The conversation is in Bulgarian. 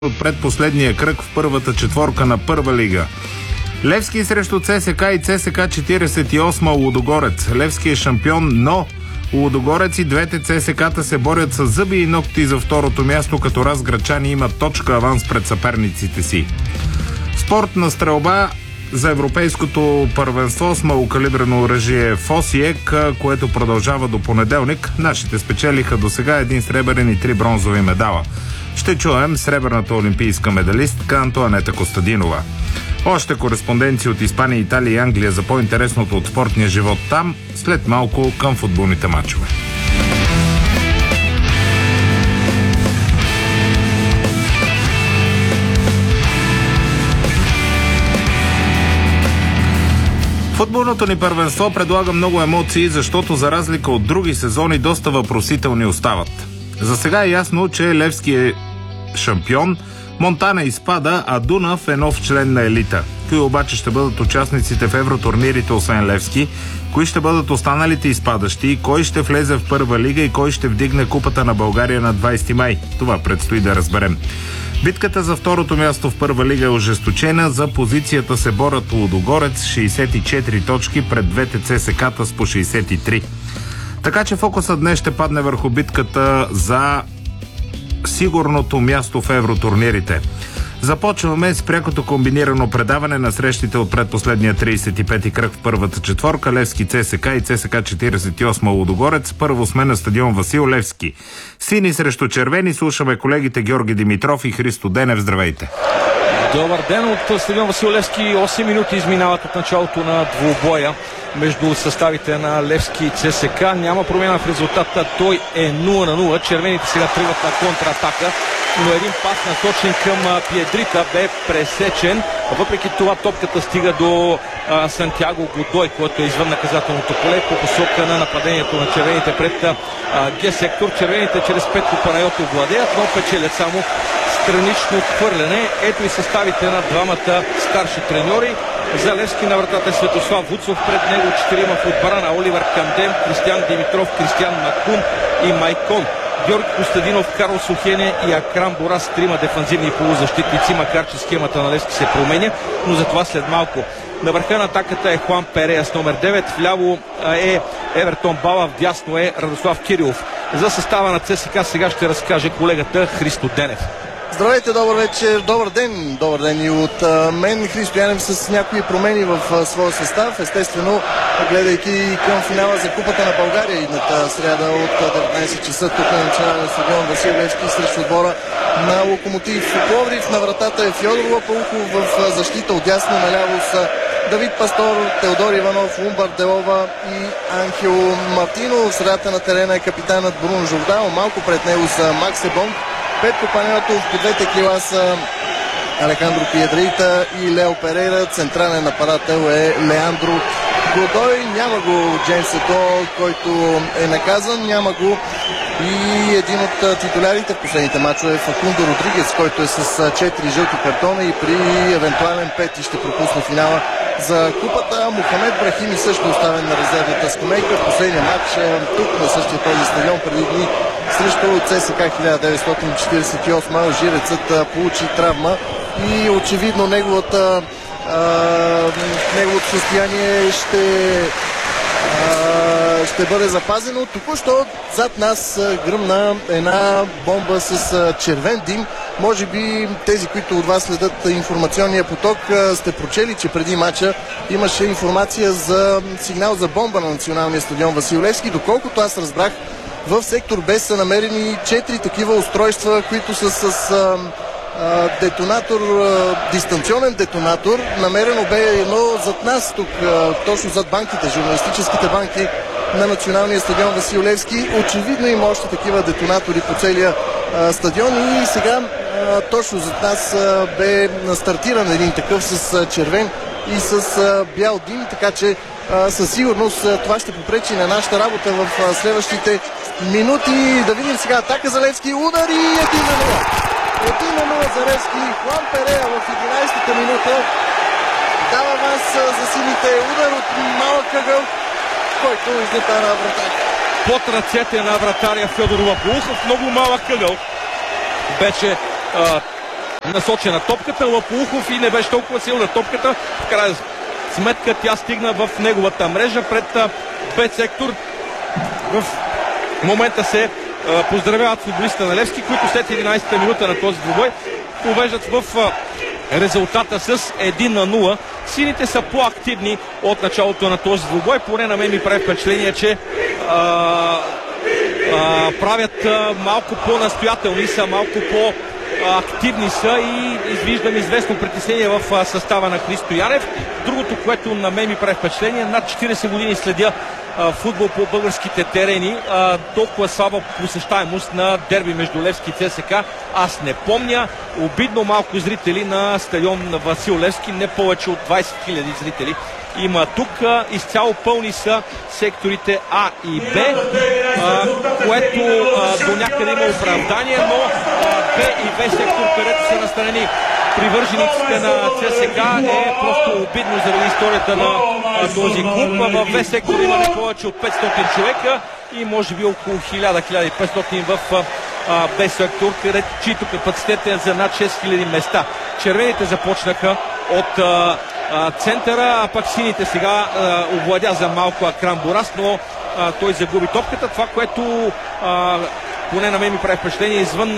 от предпоследния кръг в първата четворка на първа лига. Левски срещу ЦСК и ЦСК 48 Лудогорец. Левски е шампион, но Лудогорец и двете ЦСК-та се борят с зъби и ногти за второто място, като разграчани имат точка аванс пред съперниците си. Спортна стрелба за европейското първенство с малокалибрено оръжие в Осиек, което продължава до понеделник. Нашите спечелиха до сега 1 сребърен и 3 бронзови медала. Ще чуем сребърната олимпийска медалистка Антоанета Костадинова. Още кореспонденции от Испания, Италия и Англия за по-интересното от спортния живот там, след малко към футболните мачове. Футболното ни първенство предлага много емоции, защото за разлика от други сезони доста въпросителни остават. За сега е ясно, че Левски е шампион, Монтана изпада, а Дунав е нов член на елита. Кои обаче ще бъдат участниците в евротурнирите освен Левски? Кои ще бъдат останалите изпадащи? Кой ще влезе в първа лига и кой ще вдигне купата на България на 20 май? Това предстои да разберем. Битката за второто място в първа лига е ожесточена. За позицията се борят Лудогорец 64 точки пред двете ЦСК-та с по 63. Така че фокусът днес ще падне върху битката за сигурното място в евротурнирите. Започваме с прякото комбинирано предаване на срещите от предпоследния 35-ти кръг в първата четворка. Левски ЦСК и ЦСК 48 Лудогорец. Първо сме на стадион Васил Левски. Сини срещу червени. Слушаме колегите Георги Димитров и Христо Денев. Здравейте! Добър ден от стадион Васил Левски. 8 минути изминават от началото на двубоя между съставите на Левски и ЦСК. Няма промяна в резултата. Той е 0-0. Червените сега тръгват на контратака, но един пас насочен към Пиедрита бе пресечен. Въпреки това топката стига до Сантьяго Годой, който е извън наказателното поле по посока на нападението на червените пред Г-сектор. Червените чрез Петко Панайотов владеят, но печелят само странично хвърляне. Ето и съставите на двамата старши треньори. За Левски на вратата е Светослав Вуцов, пред него 4 в отбрана: Оливер Кандем, Кристиян Димитров, Кристиян Макун и Майкон. Георги Костадинов, Карл Сухене и Акрам Борас, трима дефанзивни полузащитници, макар че схемата на Левски се променя, но за това след малко. На върха на атаката е Хуан Перея с номер 9, вляво е Евертон Бала, вдясно е Радослав Кирилов. За състава на ЦСКА сега ще разкаже колегата Христо Денев. Здравейте, добър вечер, добър ден и от мен, Христо Янев, с някои промени в своя състав. Естествено, гледайки към финала за Купата на България идната сряда от 19 часа тук на националния стадион Васил Левски срещу отбора на Локомотив Пловдив. На вратата е Фьодор Лапаухов, в защита отдясно наляво са Давид Пастор, Теодор Иванов, Умбар Делова и Анхел Мартино. В средата на терена е капитанът Бруно Жордано, малко пред него са Макс Ебонг, Петко Панайотов, по двете крила са Алехандро Пиедрита и Лео Перейра. Централен нападател е Леандро Годой. Няма го Джеймс Ето, който е наказан. Няма го и един от титулярите в последните мачове, Факундо Родригес, който е с 4 жълти картона и при евентуален 5 ще пропусне финала за Купата. Мохамед Брахими също оставен на резервната скамейка. В последния матч тук на същия този стадион преди дни срещу ЦСКА 1948 алжирецът получи травма и очевидно неговото състояние ще бъде запазено. Току-що зад нас гръмна една бомба с червен дим. Може би тези, които от вас следят информационния поток, сте прочели, че преди матча имаше информация за сигнал за бомба на националния стадион Васил Левски. Доколкото аз разбрах, в сектор Б са намерени 4 такива устройства, които са с детонатор, дистанционен детонатор. Намерено бе едно зад нас тук, точно зад банките, журналистическите банки на националния стадион Васил Левски. Очевидно има още такива детонатори по целия стадион и сега точно зад нас бе стартиран един такъв с червен и с бял дим, така че със сигурност това ще попречи на нашата работа в следващите минути. Да видим сега атака за Левски. Удари 1-0. 1-0 за Левски. Хуан Перея в 11-та минута дава аванс за сините. Удар от малък ъгъл, който излета на вратаря. Под ръцете на вратаря Фьодор Лапаухов. Много малък ъгъл беше насочена топката. Лапоухов и не беше толкова силна топката. В крайна сметка тя стигна в неговата мрежа пред Б сектор. В момента се поздравяват футболистите на Левски, които след 11-та минута на този двубой повеждат в резултата с 1-0. Сините са по-активни от началото на този двубой. Поне на мен ми прави впечатление, че правят малко по-настоятелни са, малко по-активни са и извиждам известно притеснение в състава на Христо Янев. Другото, което на мен ми прави впечатление, над 40 години следя футбол по българските терени, толкова слаба посещаемост на дерби между Левски и ЦСК. Аз не помня. Обидно малко зрители на стадион на Васил Левски, не повече от 20 000 зрители има тук. Изцяло пълни са секторите А и Б, което до някъде има оправдание, но Б и В сектор, където са настанени привържениците на ЦСК, е просто обидно заради историята на този клуб. В В сектор има не повече от 500 човека и може би около 1000-1500 в Б сектор, чието капацитет е за над 6000 места. Червените започнаха от центъра, а пък сините сега овладя за малко Акрам Борас, но той загуби топката. Това, което поне на мен ми прави впечатление, извън